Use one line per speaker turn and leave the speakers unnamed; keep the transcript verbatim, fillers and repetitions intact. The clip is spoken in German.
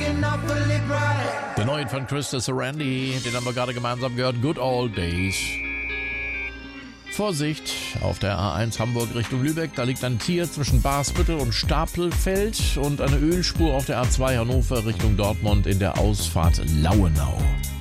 Der neue von Krista Sarandi, den haben wir gerade gemeinsam gehört, Good Old Days. Vorsicht, auf der A eins Hamburg Richtung Lübeck, da liegt ein Tier zwischen Basbüttel und Stapelfeld und eine Ölspur auf der A zwei Hannover Richtung Dortmund in der Ausfahrt Lauenau.